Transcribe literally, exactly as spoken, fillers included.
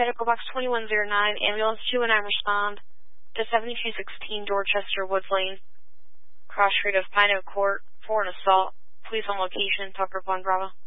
Medical Box twenty-one oh nine, Ambulance two and nine respond to seventy-two sixteen Dorchester Woods Lane, cross street of Pine Oak Court, for an assault. Police on location, Tucker one Bravo.